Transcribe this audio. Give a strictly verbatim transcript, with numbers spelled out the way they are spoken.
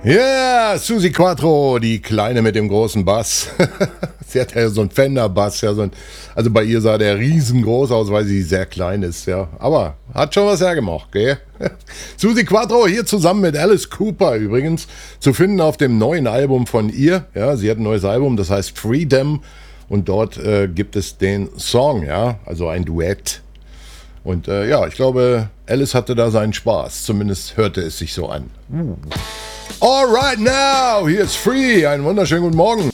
Ja, yeah, Suzi Quatro, die Kleine mit dem großen Bass. Sie hat ja so einen Fender-Bass, ja, so ein, also bei ihr sah der riesengroß aus, weil sie sehr klein ist, ja. Aber hat schon was hergemacht, gell? Suzi Quatro hier zusammen mit Alice Cooper übrigens, zu finden auf dem neuen Album von ihr. Ja, sie hat ein neues Album, das heißt Freedom, und dort äh, gibt es den Song, ja, also ein Duett. Und äh, ja, ich glaube, Alice hatte da seinen Spaß, zumindest hörte es sich so an. Uh. All right now, hier ist Free, einen wunderschönen guten Morgen.